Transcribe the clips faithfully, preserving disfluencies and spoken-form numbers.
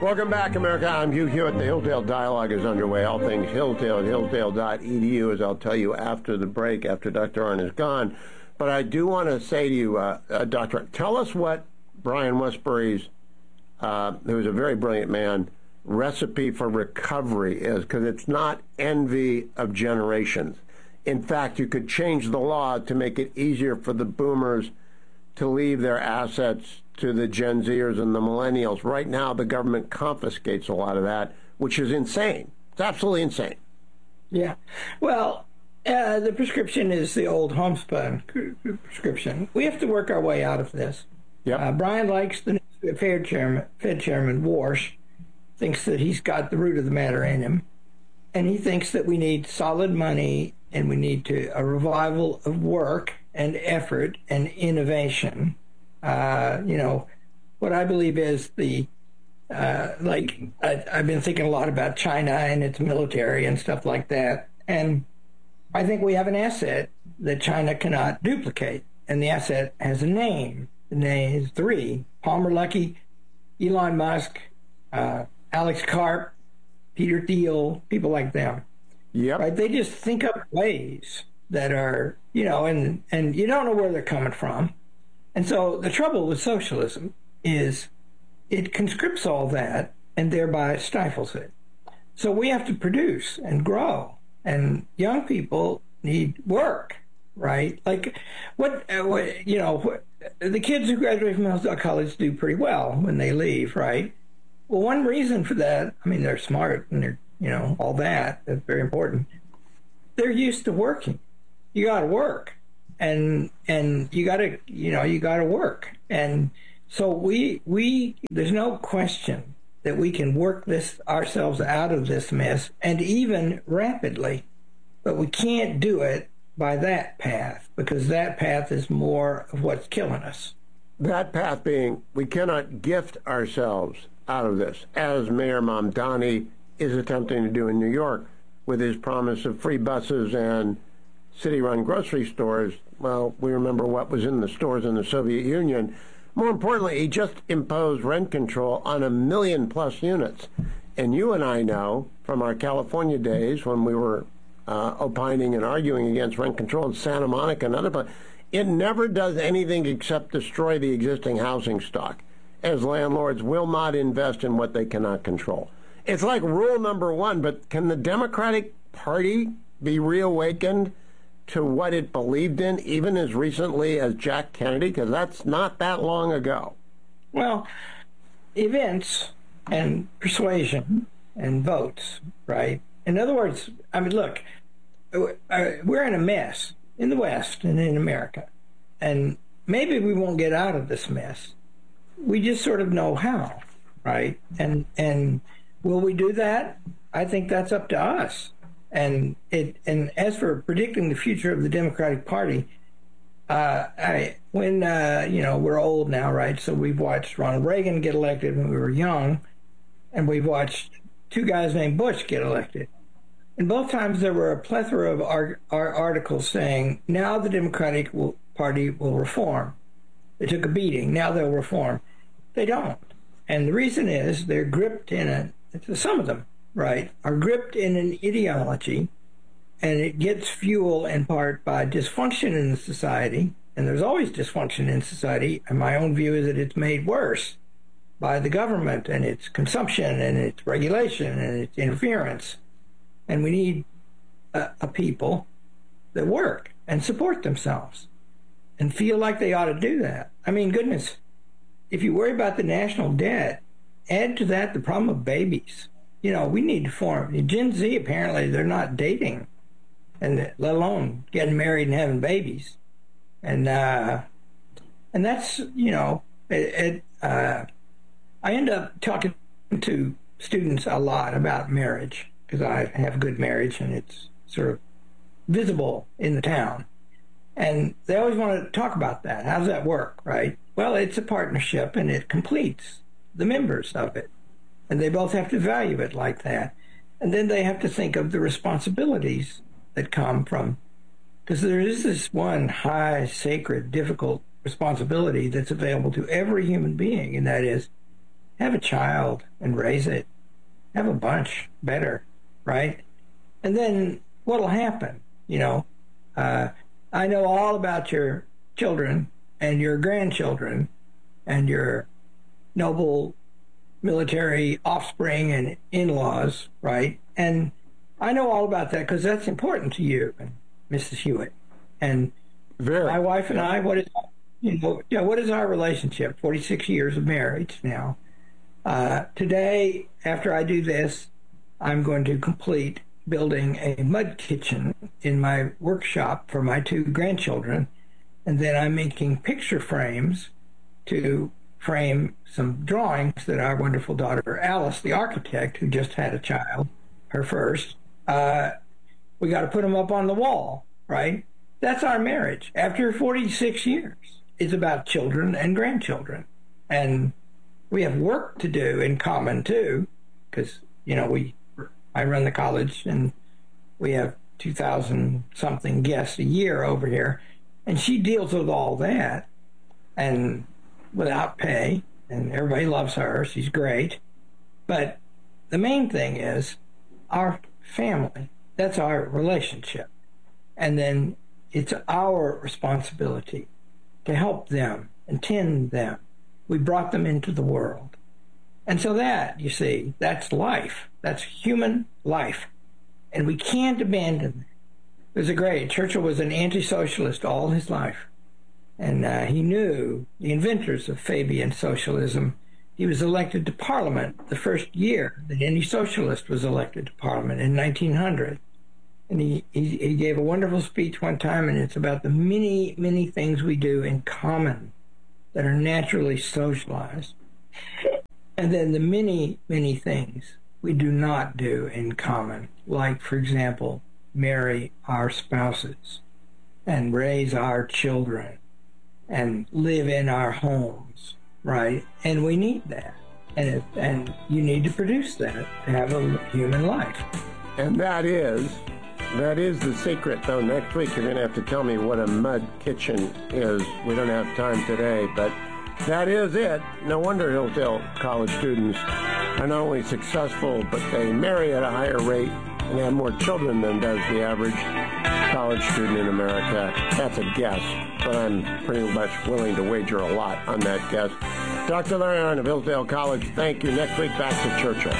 Welcome back, America. I'm Hugh Hewitt. The Hillsdale Dialogue is underway. All things Hillsdale at hillsdale dot e d u, as I'll tell you after the break, after Doctor Arnn is gone. But I do want to say to you, uh, uh, Doctor tell us what Brian Westbury's, uh, who is a very brilliant man, recipe for recovery is, because it's not envy of generations. In fact, you could change the law to make it easier for the boomers to leave their assets to the Gen Zers and the millennials. Right now, the government confiscates a lot of that, which is insane. It's absolutely insane. Yeah. Well, uh, the prescription is the old homespun prescription. We have to work our way out of this. Yep. Uh, Brian likes the Fed chairman, Fed chairman Warsh, thinks that he's got the root of the matter in him, and he thinks that we need solid money and we need to a revival of work and effort and innovation. Uh, you know, what I believe is the, uh, like, I, I've been thinking a lot about China and its military and stuff like that. And I think we have an asset that China cannot duplicate. And the asset has a name. The name is three: Palmer Luckey, Elon Musk, uh, Alex Karp, Peter Thiel, people like them. Yep. Right? They just think up ways that are, you know, and, and you don't know where they're coming from. And so the trouble with socialism is it conscripts all that and thereby stifles it. So we have to produce and grow, and young people need work, right? Like what, uh, what you know, what, the kids who graduate from Hillsdale College do pretty well when they leave, right? Well, one reason for that, I mean, they're smart and they're, you know, all that, that's very important. They're used to working. You got to work. And and you got to, you know, you got to work. And so we, we there's no question that we can work this ourselves out of this mess, and even rapidly. But we can't do it by that path, because that path is more of what's killing us. That path being, we cannot gift ourselves out of this, as Mayor Mamdani is attempting to do in New York with his promise of free buses and city-run grocery stores. Well, we remember what was in the stores in the Soviet Union. More importantly, he just imposed rent control on a million plus units. And you and I know from our California days when we were uh, opining and arguing against rent control in Santa Monica and other places, it never does anything except destroy the existing housing stock, as landlords will not invest in what they cannot control. It's like rule number one, but can the Democratic Party be reawakened to what it believed in, even as recently as Jack Kennedy? Because that's not that long ago. Well, events and persuasion and votes, right? In other words, I mean, look, we're in a mess in the West and in America. And maybe we won't get out of this mess. We just sort of know how, right? And and will we do that? I think that's up to us. And it and as for predicting the future of the Democratic Party, uh, I when uh, you know, we're old now, right? So we've watched Ronald Reagan get elected when we were young, and we've watched two guys named Bush get elected. And both times there were a plethora of ar- ar- articles saying, now the Democratic will, Party will reform. They took a beating. Now they'll reform. They don't. And the reason is they're gripped in a, some of them, right, are gripped in an ideology, and it gets fuel in part by dysfunction in society. And there's always dysfunction in society. And my own view is that it's made worse by the government and its consumption and its regulation and its interference. And we need a, a people that work and support themselves and feel like they ought to do that. I mean, goodness, if you worry about the national debt, add to that the problem of babies. You know, we need to form. Gen Z, apparently, they're not dating, and let alone getting married and having babies. And uh, and that's, you know, it, it, uh, I end up talking to students a lot about marriage, because I have good marriage and it's sort of visible in the town. And they always want to talk about that. How does that work, right? Well, it's a partnership and it completes the members of it. And they both have to value it like that. And then they have to think of the responsibilities that come from, because there is this one high, sacred, difficult responsibility that's available to every human being, and that is have a child and raise it. Have a bunch, better, right? And then what'll happen? You know, uh, I know all about your children and your grandchildren and your noble military offspring and in-laws, right? And I know all about that because that's important to you, Missus Hewitt. And Very. My wife and I, what is, you know, yeah, what is our relationship? forty-six years of marriage now. Uh, today, after I do this, I'm going to complete building a mud kitchen in my workshop for my two grandchildren. And then I'm making picture frames to frame some drawings that our wonderful daughter, Alice, the architect, who just had a child, her first, uh, we got to put them up on the wall, right? That's our marriage. After forty-six years, it's about children and grandchildren. And we have work to do in common, too, because, you know, we I run the college, and we have two thousand something guests a year over here. And she deals with all that and without pay, and everybody loves her. She's great. But the main thing is our family. That's our relationship. And then it's our responsibility to help them and tend them. We brought them into the world. And so that, you see, that's life. That's human life. And we can't abandon that. There's a great, Churchill was an anti-socialist all his life. And uh, he knew the inventors of Fabian socialism. He was elected to Parliament the first year that any socialist was elected to Parliament in nineteen hundred. And he, he, he gave a wonderful speech one time, and it's about the many, many things we do in common that are naturally socialized. And then the many, many things we do not do in common, like, for example, marry our spouses and raise our children and live in our homes, right? And we need that. And, it, and you need to produce that to have a human life. And that is, that is the secret, though. Next week you're going to have to tell me what a mud kitchen is. We don't have time today, but that is it. No wonder Hillsdale College students are not only successful, but they marry at a higher rate and have more children than does the average college student in America. That's a guess, but I'm pretty much willing to wager a lot on that guess. Doctor Larry Arnn of Hillsdale College, thank you. Next week, back to Churchill.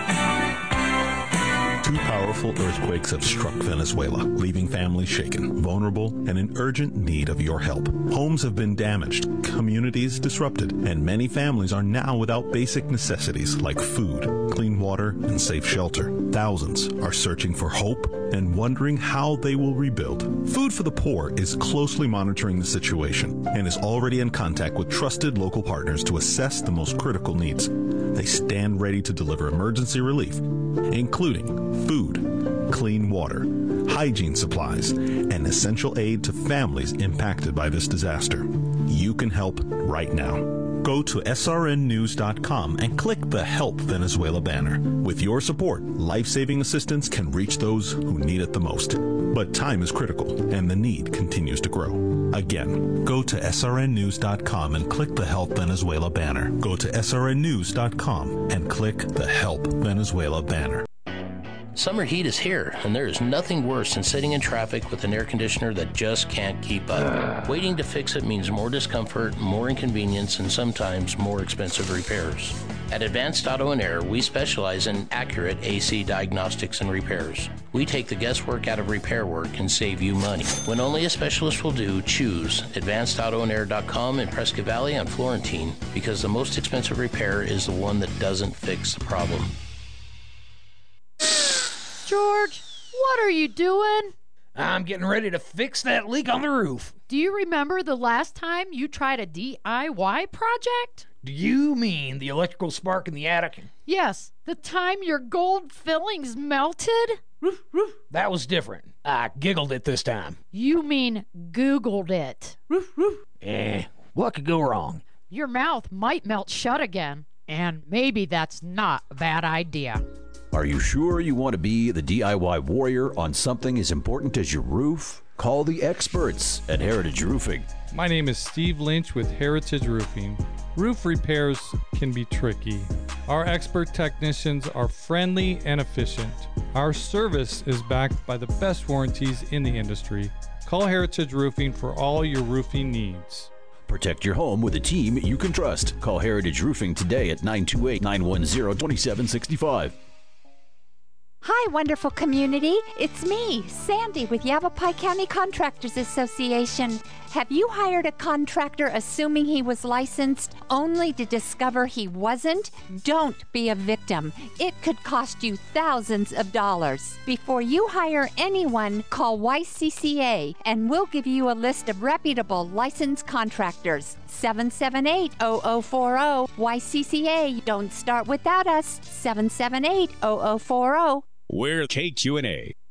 Two powerful earthquakes have struck Venezuela, leaving families shaken, vulnerable, and in urgent need of your help. Homes have been damaged, communities disrupted, and many families are now without basic necessities like food, clean water, and safe shelter. Thousands are searching for hope and wondering how they will rebuild. Food for the Poor is closely monitoring the situation and is already in contact with trusted local partners to assess the most critical needs. They stand ready to deliver emergency relief, including food, clean water, hygiene supplies, and essential aid to families impacted by this disaster. You can help right now. Go to S R N news dot com and click the Help Venezuela banner. With your support, life-saving assistance can reach those who need it the most. But time is critical, and the need continues to grow. Again, go to S R N news dot com and click the Help Venezuela banner. Go to S R N news dot com and click the Help Venezuela banner. Summer heat is here, and there is nothing worse than sitting in traffic with an air conditioner that just can't keep up. Waiting to fix it means more discomfort, more inconvenience, and sometimes more expensive repairs. At Advanced Auto and Air, we specialize in accurate A C diagnostics and repairs. We take the guesswork out of repair work and save you money. When only a specialist will do, choose advanced auto and air dot com in Prescott Valley on Florentine, because the most expensive repair is the one that doesn't fix the problem. George, what are you doing? I'm getting ready to fix that leak on the roof. Do you remember the last time you tried a D I Y project? Do you mean the electrical spark in the attic? Yes, the time your gold fillings melted? Roof, roof. That was different. I giggled it this time. You mean Googled it. Roof, roof. Eh, what could go wrong? Your mouth might melt shut again, and maybe that's not a bad idea. Are you sure you want to be the D I Y warrior on something as important as your roof? Call the experts at Heritage Roofing. My name is Steve Lynch with Heritage Roofing. Roof repairs can be tricky. Our expert technicians are friendly and efficient. Our service is backed by the best warranties in the industry. Call Heritage Roofing for all your roofing needs. Protect your home with a team you can trust. Call Heritage Roofing today at nine two eight, nine one zero, two seven six five. Hi, wonderful community. It's me, Sandy, with Yavapai County Contractors Association. Have you hired a contractor assuming he was licensed only to discover he wasn't? Don't be a victim. It could cost you thousands of dollars. Before you hire anyone, call Y C C A and we'll give you a list of reputable licensed contractors. seven seven eight, zero zero four zero. Y C C A. Don't start without us. seven seven eight, zero zero four zero. We're K Q and A.